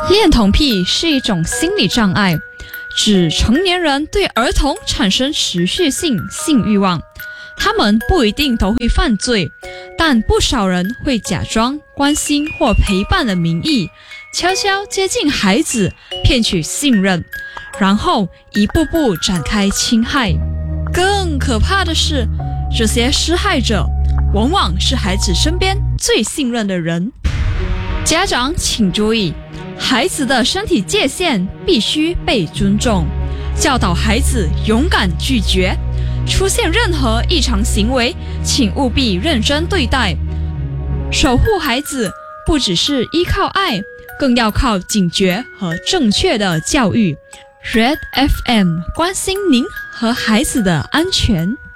恋童癖是一种心理障碍，指成年人对儿童产生持续性性欲望。他们不一定都会犯罪，但不少人会假装关心或陪伴的名义，悄悄接近孩子，骗取信任，然后一步步展开侵害。更可怕的是，这些施害者往往是孩子身边最信任的人。家长请注意，孩子的身体界限必须被尊重，教导孩子勇敢拒绝，出现任何异常行为，请务必认真对待。守护孩子不只是依靠爱，更要靠警觉和正确的教育。Red FM 关心您和孩子的安全。